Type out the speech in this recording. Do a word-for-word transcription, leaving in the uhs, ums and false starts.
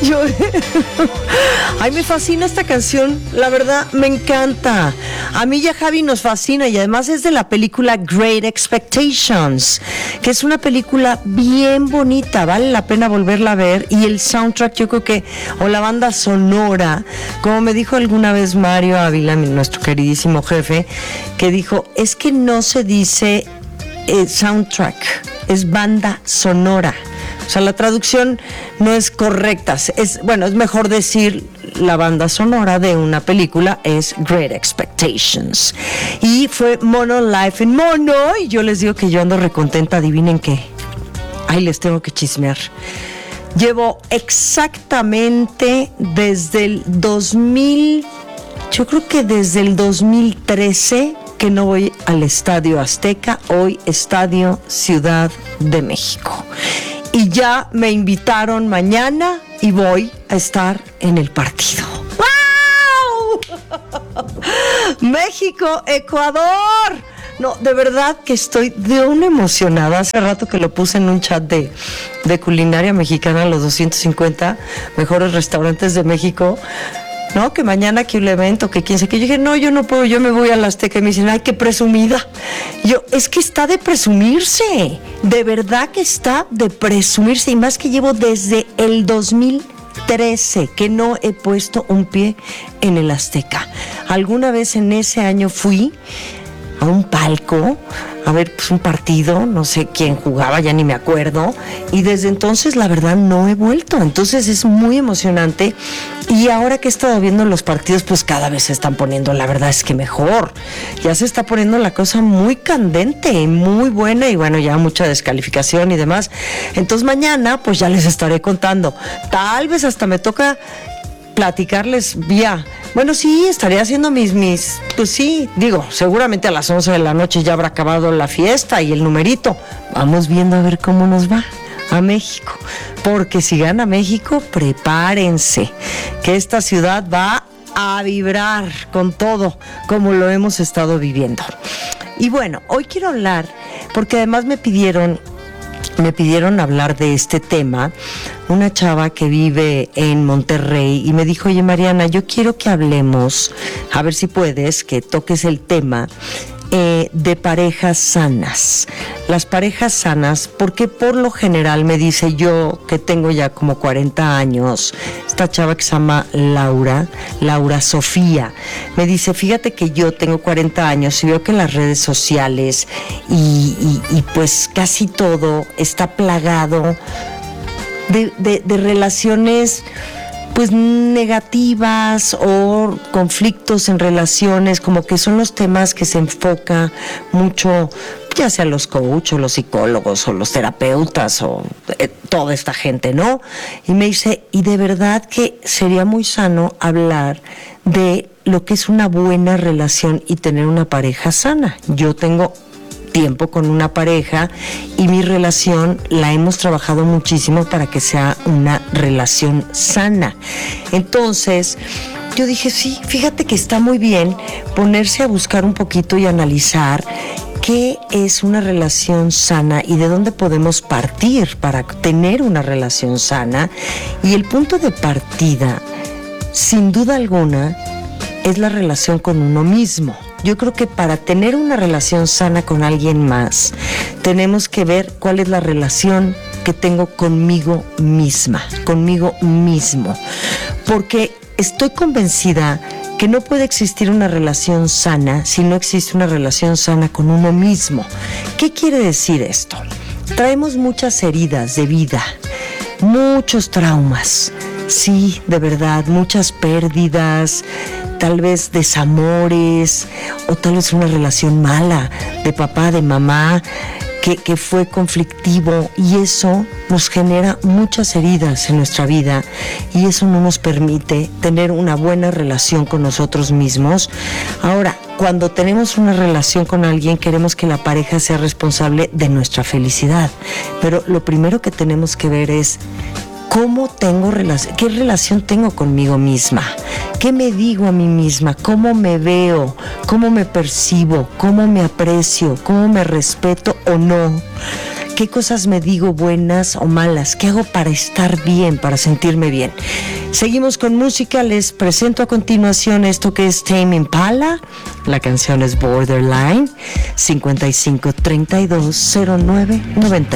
lloré. Ay, me fascina esta canción, la verdad, me encanta. A mí y a Javi nos fascina y además es de la película Great Expectations, que es una película bien bonita, vale la pena volverla a ver. Y el soundtrack, yo creo que, o la banda sonora, como me dijo alguna vez Mario Ávila, nuestro queridísimo jefe, que dijo, es que no se dice eh, soundtrack, es banda sonora. O sea, la traducción no es correcta. Es, bueno, es mejor decir la banda sonora de una película es Great Expectations. Y fue Mono Life in Mono. Y yo les digo que yo ando recontenta. Adivinen qué. Ay, les tengo que chismear. Llevo exactamente desde el dos mil, yo creo que desde el dos mil trece que no voy al Estadio Azteca, hoy Estadio Ciudad de México. Y ya me invitaron mañana y voy a estar en el partido. ¡Wow! México, Ecuador. No, de verdad que estoy de una emocionada. Hace rato que lo puse en un chat de, de culinaria mexicana, los doscientos cincuenta mejores restaurantes de México. No, que mañana que un evento, que quién sé qué. Yo dije, no, yo no puedo, yo me voy a la Azteca. Y me dicen, ay, qué presumida. Yo, es que está de presumirse. De verdad que está de presumirse. Y más que llevo desde el dos mil trece que no he puesto un pie en el Azteca. Alguna vez en ese año fui a un palco a ver pues un partido, no sé quién jugaba, ya ni me acuerdo, y desde entonces la verdad no he vuelto. Entonces es muy emocionante y ahora que he estado viendo los partidos pues cada vez se están poniendo, la verdad es que mejor, ya se está poniendo la cosa muy candente, muy buena y bueno, ya mucha descalificación y demás. Entonces mañana pues ya les estaré contando, tal vez hasta me toca platicarles vía, bueno, sí, estaré haciendo mis, mis, pues sí, digo, seguramente a las once de la noche ya habrá acabado la fiesta y el numerito. Vamos viendo a ver cómo nos va a México, porque si gana México, prepárense, que esta ciudad va a vibrar con todo, como lo hemos estado viviendo. Y bueno, hoy quiero hablar, porque además me pidieron Me pidieron hablar de este tema, una chava que vive en Monterrey y me dijo, oye Mariana, yo quiero que hablemos, a ver si puedes, que toques el tema eh, de parejas sanas. Las parejas sanas, porque por lo general me dice yo que tengo ya como cuarenta años, esta chava que se llama Laura, Laura Sofía, me dice, fíjate que yo tengo cuarenta años y veo que en las redes sociales y, y, y pues casi todo está plagado de, de, de relaciones pues negativas o conflictos en relaciones, como que son los temas que se enfoca mucho, ya sea los coaches o los psicólogos o los terapeutas o eh, toda esta gente, ¿no? Y me dice, y de verdad que sería muy sano hablar de lo que es una buena relación y tener una pareja sana. Yo tengo tiempo con una pareja y mi relación la hemos trabajado muchísimo para que sea una relación sana. Entonces yo dije, sí, fíjate que está muy bien ponerse a buscar un poquito y analizar qué es una relación sana y de dónde podemos partir para tener una relación sana. Y el punto de partida, sin duda alguna, es la relación con uno mismo. Yo creo que para tener una relación sana con alguien más, tenemos que ver cuál es la relación que tengo conmigo misma, conmigo mismo. Porque estoy convencida que no puede existir una relación sana si no existe una relación sana con uno mismo. ¿Qué quiere decir esto? Traemos muchas heridas de vida, muchos traumas, sí, de verdad, muchas pérdidas, tal vez desamores, o tal vez una relación mala de papá, de mamá, que, que fue conflictivo, y eso nos genera muchas heridas en nuestra vida, y eso no nos permite tener una buena relación con nosotros mismos. Ahora, cuando tenemos una relación con alguien, queremos que la pareja sea responsable de nuestra felicidad, pero lo primero que tenemos que ver es ¿cómo tengo relación? ¿Qué relación tengo conmigo misma? ¿Qué me digo a mí misma? ¿Cómo me veo? ¿Cómo me percibo? ¿Cómo me aprecio? ¿Cómo me respeto o no? ¿Qué cosas me digo buenas o malas? ¿Qué hago para estar bien, para sentirme bien? Seguimos con música. Les presento a continuación esto que es Tame Impala. La canción es Borderline. cincuenta y cinco, treinta y dos, cero nueve, noventa.